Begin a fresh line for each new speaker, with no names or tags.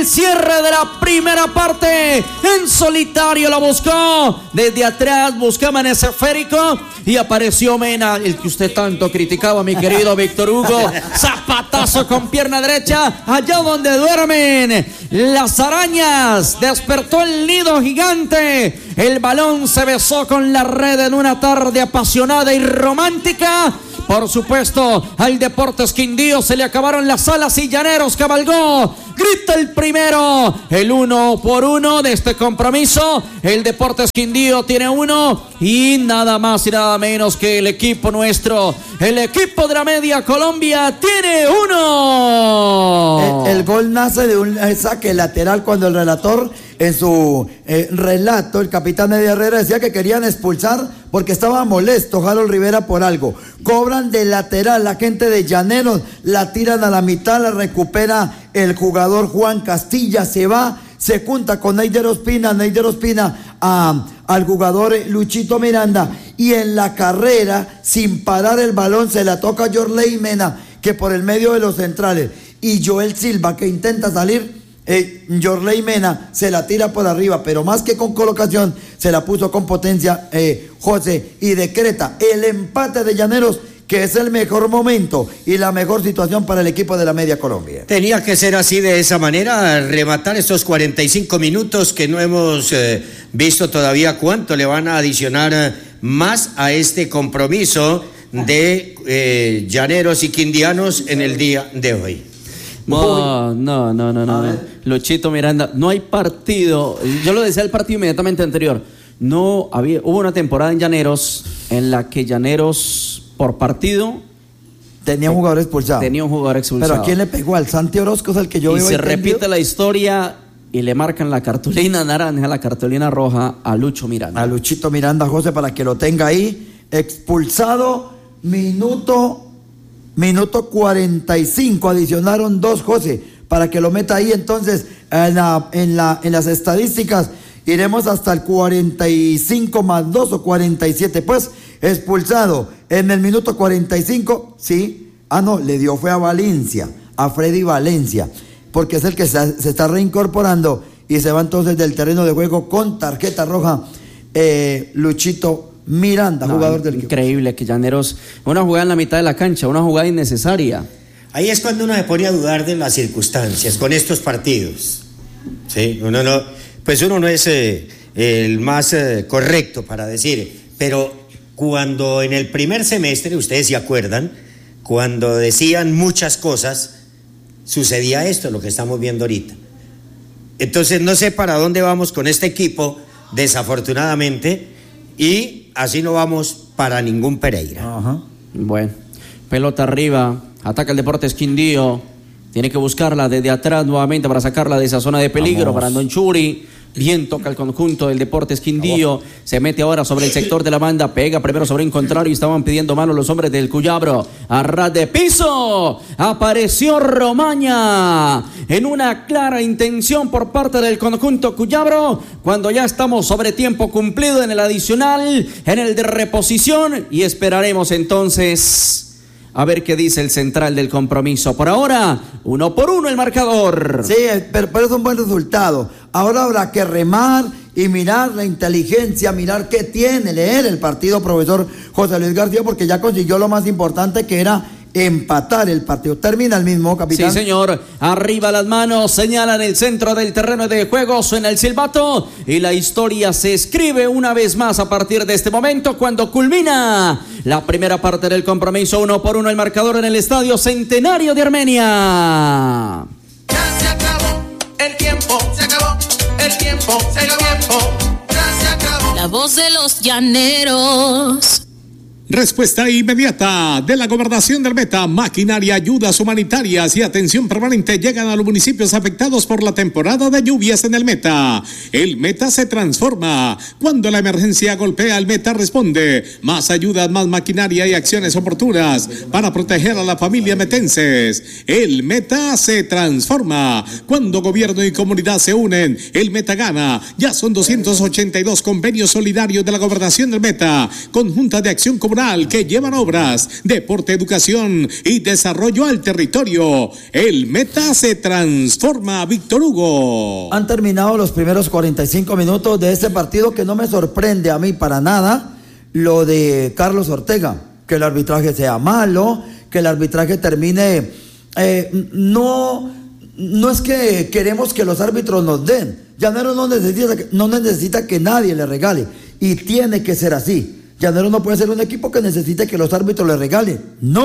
el cierre de la primera parte. En solitario la buscó. Desde atrás buscaba en ese esférico y apareció Mena, el que usted tanto criticaba, mi querido Víctor Hugo. Zapatazo con pierna derecha, allá donde duermen las arañas. Despertó el nido gigante. El balón se besó con la red en una tarde apasionada y romántica. Por supuesto, al Deportes Quindío se le acabaron las alas y Llaneros cabalgó. Grita el primero, el 1-1 de este compromiso. El Deportes Quindío tiene 1 y nada más y nada menos que el equipo nuestro. El equipo de la Media Colombia tiene 1.
El gol nace de un saque lateral cuando el relator en su relato, el capitán Eddie Herrera decía que querían expulsar porque estaba molesto Harold Rivera por algo. Cobran de lateral, la gente de Llaneros la tiran a la mitad, la recupera el jugador Juan Castilla, se va, se junta con Neider Ospina al jugador Luchito Miranda, y en la carrera, sin parar el balón, se la toca a Yorley Mena, que por el medio de los centrales, y Joel Silva, que intenta salir. Yorley Mena se la tira por arriba, pero más que con colocación, se la puso con potencia José, y decreta el empate de Llaneros, que es el mejor momento y la mejor situación para el equipo de la Media Colombia.
Tenía que ser así, de esa manera, rematar estos 45 minutos que no hemos visto todavía cuánto le van a adicionar más a este compromiso de Llaneros y Quindianos en el día de hoy.
No. Luchito Miranda, no hay partido. Yo lo decía el partido inmediatamente anterior. Hubo una temporada en Llaneros en la que Llaneros por partido
tenía un jugador expulsado. Pero ¿a quién le pegó? Al Santi Orozco, es el que yo veo.
Y se repite la historia y le marcan la cartulina naranja, la cartulina roja a Lucho Miranda.
A Luchito Miranda, José, para que lo tenga ahí. Expulsado, minuto 45, adicionaron 2, José, para que lo meta ahí. Entonces, en las estadísticas iremos hasta el 45 más 2 o 47, pues, expulsado en el minuto 45, sí, le dio fue a Valencia, a Freddy Valencia, porque es el que se está reincorporando y se va entonces del terreno de juego con tarjeta roja, Luchito Miranda, jugador del equipo.
Increíble que Llaneros, una jugada en la mitad de la cancha, una jugada innecesaria.
Ahí es cuando uno se pone a dudar de las circunstancias con estos partidos. Sí, uno no es el más correcto para decir, pero cuando en el primer semestre, ustedes se acuerdan, cuando decían muchas cosas, sucedía esto, lo que estamos viendo ahorita. Entonces no sé para dónde vamos con este equipo, desafortunadamente, y así no vamos para ningún Pereira.
Ajá. Bueno, pelota arriba, ataca el Deportes Quindío, tiene que buscarla desde atrás nuevamente para sacarla de esa zona de peligro. Brandon Churi, bien toca el conjunto del Deportes Quindío, se mete ahora sobre el sector de la banda, pega primero sobre un contrario y estaban pidiendo mano los hombres del Cuyabro. A ras de piso apareció Romaña en una clara intención por parte del conjunto Cuyabro, cuando ya estamos sobre tiempo cumplido en el adicional, en el de reposición, y esperaremos entonces a ver qué dice el central del compromiso. Por ahora, 1-1 el marcador.
Sí, pero es un buen resultado. Ahora habrá que remar y mirar la inteligencia, mirar qué tiene, leer el partido, profesor José Luis García, porque ya consiguió lo más importante, que era empatar el partido. Termina el mismo, capitán.
Sí, señor. Arriba las manos, señalan el centro del terreno de juego, suena el silbato y la historia se escribe una vez más a partir de este momento, cuando culmina la primera parte del compromiso. 1-1 el marcador en el Estadio Centenario de Armenia.
Ya se acabó el tiempo, se acabó el tiempo, se acabó, ya se acabó.
La voz de los llaneros.
Respuesta inmediata de la Gobernación del Meta. Maquinaria, ayudas humanitarias y atención permanente llegan a los municipios afectados por la temporada de lluvias en el Meta. El Meta se transforma. Cuando la emergencia golpea, el Meta responde. Más ayudas, más maquinaria y acciones oportunas para proteger a la familia metenses. El Meta se transforma. Cuando gobierno y comunidad se unen, el Meta gana. Ya son 282 convenios solidarios de la Gobernación del Meta, conjunta de acción comunal rural que llevan obras, deporte, educación y desarrollo al territorio. El Meta se transforma, Víctor Hugo.
Han terminado los primeros 45 minutos de este partido, que no me sorprende a mí para nada lo de Carlos Ortega, que el arbitraje sea malo, que el arbitraje termine, no es que queremos que los árbitros nos den. Llanero no necesita que nadie le regale, y tiene que ser así. Llanero no puede ser un equipo que necesite que los árbitros le regalen, no.